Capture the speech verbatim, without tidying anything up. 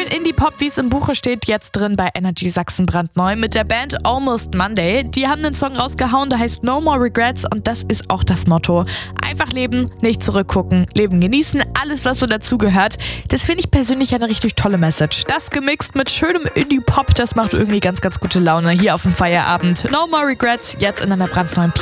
Indie-Pop, wie es im Buche steht, jetzt drin bei Energy Sachsen brandneu mit der Band Almost Monday. Die haben einen Song rausgehauen, der heißt No More Regrets und das ist auch das Motto. Einfach leben, nicht zurückgucken, Leben genießen, alles was so dazugehört. Das finde ich persönlich eine richtig tolle Message. Das gemixt mit schönem Indie-Pop, das macht irgendwie ganz, ganz gute Laune hier auf dem Feierabend. No More Regrets, jetzt in einer brandneuen Playlist.